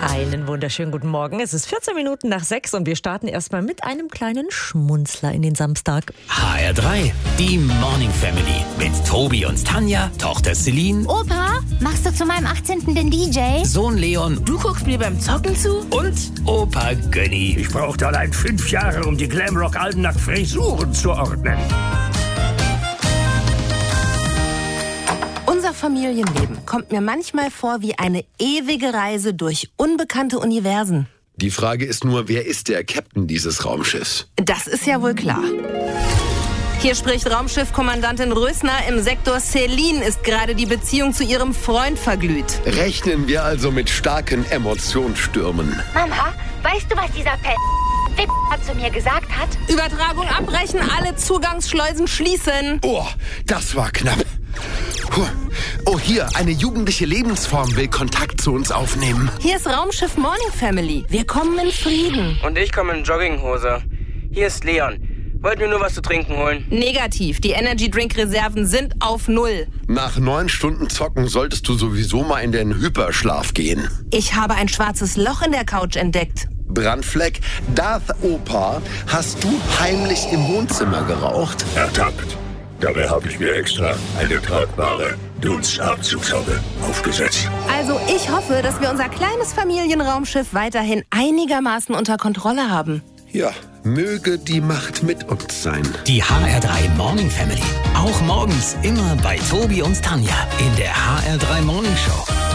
Einen wunderschönen guten Morgen. Es ist 14 Minuten nach 6 und wir starten erstmal mit einem kleinen Schmunzler in den Samstag. HR3, die Morning Family mit Tobi und Tanja, Tochter Celine, Opa, machst du zu meinem 18. den DJ? Sohn Leon Du guckst mir beim Zocken zu? und Opa Gönni. Ich brauchte allein 5 Jahre, um die Glamrock-Alben nach Frisuren zu ordnen. Unser Familienleben kommt mir manchmal vor wie eine ewige Reise durch unbekannte Universen. Die Frage ist nur, wer ist der Captain dieses Raumschiffs? Das ist ja wohl klar. Hier spricht Raumschiffkommandantin Rösner. Im Sektor Celine ist gerade die Beziehung zu ihrem Freund verglüht. Rechnen wir also mit starken Emotionsstürmen. Mama, weißt du, was dieser zu mir gesagt hat? Übertragung abbrechen, alle Zugangsschleusen schließen. Oh, das war knapp. Puh. Oh, hier, eine jugendliche Lebensform will Kontakt zu uns aufnehmen. Hier ist Raumschiff Morning Family. Wir kommen in Frieden. Und ich komme in Jogginghose. Hier ist Leon. Wollt mir nur was zu trinken holen. Negativ. Die Energy Drink Reserven sind auf 0. Nach 9 Stunden Zocken solltest du sowieso mal in den Hyperschlaf gehen. Ich habe ein schwarzes Loch in der Couch entdeckt. Brandfleck, Darth Opa, hast du heimlich im Wohnzimmer geraucht? Ertappt. Dabei habe ich mir extra eine tragbare Dunstabzugshaube aufgesetzt. Also ich hoffe, dass wir unser kleines Familienraumschiff weiterhin einigermaßen unter Kontrolle haben. Ja, möge die Macht mit uns sein. Die HR3 Morning Family. Auch morgens immer bei Tobi und Tanja in der HR3 Morning Show.